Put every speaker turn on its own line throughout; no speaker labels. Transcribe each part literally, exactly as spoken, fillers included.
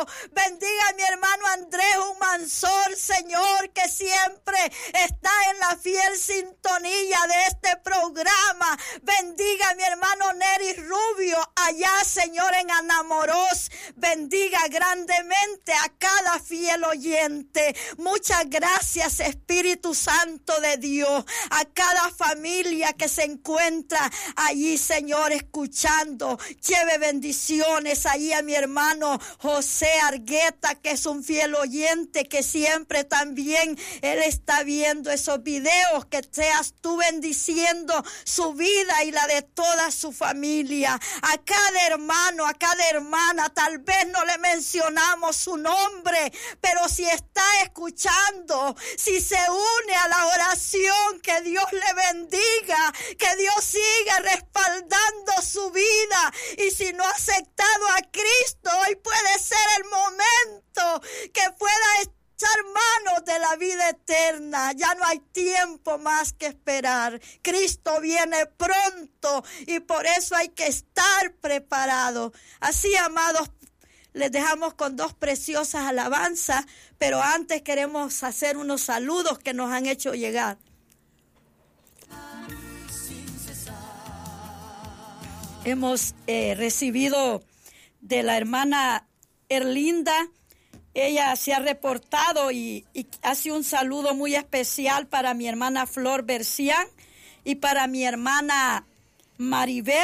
Bendiga a mi hermano Andrés Humansor, Señor, que siempre está en la fiel sintonía de este programa. Bendiga a mi hermano Neri Rubio, allá, Señor, en Anamorós. Bendiga grandemente a cada fiel oyente. Muchas gracias, Espíritu Santo de Dios, a cada familia que se encuentra allí, Señor, escuchando. Lleve bendiciones allí a mi hermano José Argueta, que es un fiel oyente, que siempre también él está viendo esos videos. Que seas tú bendiciendo su vida y la de toda su familia. A cada hermano, a cada hermana, tal vez no le mencionamos su nombre, pero si está escuchando, si se une a la oración, que Dios le bendiga, que Dios siga respaldando su vida. Y si no ha aceptado a Cristo, hoy puede ser el momento que pueda echar manos de la vida eterna. Ya no hay tiempo más que esperar. Cristo viene pronto y por eso hay que estar preparado. Así, amados, les dejamos con dos preciosas alabanzas, pero antes queremos hacer unos saludos que nos han hecho llegar. Hemos eh, recibido de la hermana Erlinda. Ella se ha reportado y, y hace un saludo muy especial para mi hermana Flor Bercián y para mi hermana Maribel.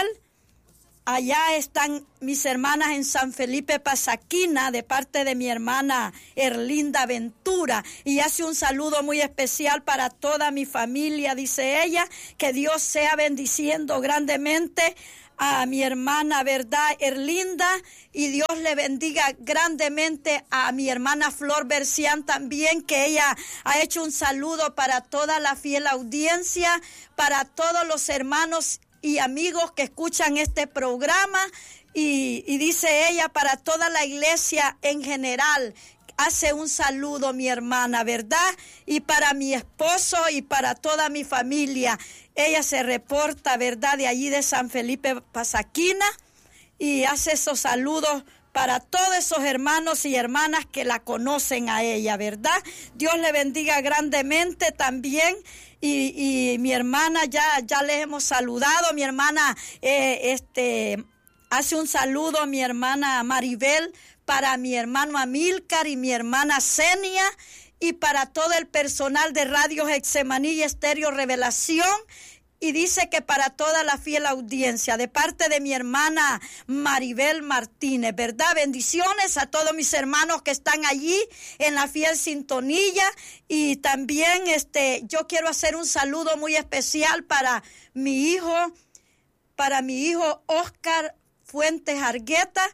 Allá están mis hermanas en San Felipe Pasaquina, de parte de mi hermana Erlinda Ventura. Y hace un saludo muy especial para toda mi familia, dice ella. Que Dios sea bendiciendo grandemente a mi hermana, ¿verdad?, Erlinda, y Dios le bendiga grandemente a mi hermana Flor Bercián también, que ella ha hecho un saludo para toda la fiel audiencia, para todos los hermanos y amigos que escuchan este programa, y, y dice ella, para toda la iglesia en general. Hace un saludo mi hermana, ¿verdad? Y para mi esposo y para toda mi familia. Ella se reporta, ¿verdad?, de allí de San Felipe Pasaquina, y hace esos saludos para todos esos hermanos y hermanas que la conocen a ella, ¿verdad? Dios le bendiga grandemente también. Y, y mi hermana, ya, ya les hemos saludado. Mi hermana eh, este, hace un saludo a mi hermana Maribel, para mi hermano Amílcar y mi hermana Zenia, y para todo el personal de Radio Getsemaní y Estéreo Revelación. Y dice que para toda la fiel audiencia, de parte de mi hermana Maribel Martínez, ¿verdad? Bendiciones a todos mis hermanos que están allí en la fiel sintonía. Y también este, yo quiero hacer un saludo muy especial para mi hijo, para mi hijo Oscar Fuentes Argueta,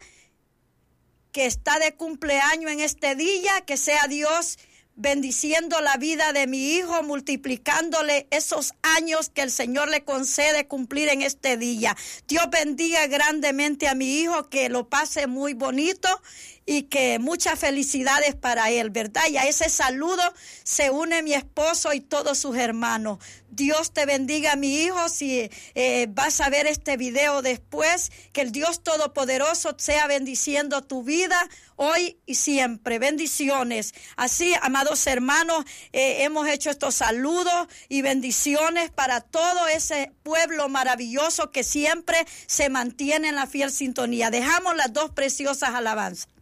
que está de cumpleaños en este día. Que sea Dios bendiciendo la vida de mi hijo, multiplicándole esos años que el Señor le concede cumplir en este día. Dios bendiga grandemente a mi hijo, que lo pase muy bonito y que muchas felicidades para él, ¿verdad? Y a ese saludo se une mi esposo y todos sus hermanos. Dios te bendiga, mi hijo. Si eh, vas a ver este video después, que el Dios Todopoderoso sea bendiciendo tu vida hoy y siempre. Bendiciones. Así, amados hermanos, eh, hemos hecho estos saludos y bendiciones para todo ese pueblo maravilloso que siempre se mantiene en la fiel sintonía. Dejamos las dos preciosas alabanzas.